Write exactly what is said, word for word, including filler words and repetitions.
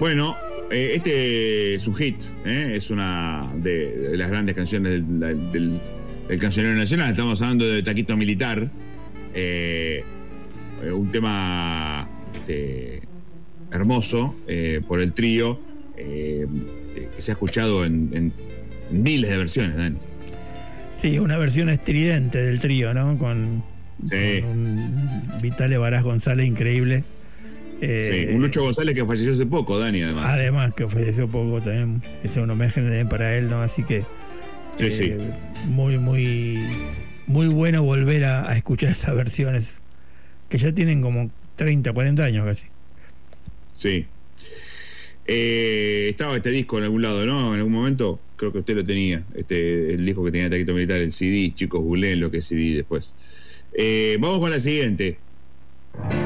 Bueno, eh, este es un hit, ¿eh? Es una de, de las grandes canciones del, del, del cancionero nacional. Estamos hablando de Taquito Militar, eh, un tema este, hermoso eh, por el trío, eh, que se ha escuchado en, en, en miles de versiones, Dani. Sí, una versión estridente del trío, ¿no? Con, sí. con un Vitale Varas González increíble. Eh, sí, un Lucho González que falleció hace poco, Dani, además. Además, que falleció poco también. Es un homenaje también para él, ¿no? Así que. Sí, eh, sí. Muy, muy. Muy bueno volver a, a escuchar esas versiones. Que ya tienen como treinta, cuarenta años casi. Sí. Eh, estaba este disco en algún lado, ¿no? En algún momento. Creo que usted lo tenía. Este, el disco que tenía Taquito Militar, el C D. Chicos, googleen lo que es C D después. Eh, vamos con la siguiente.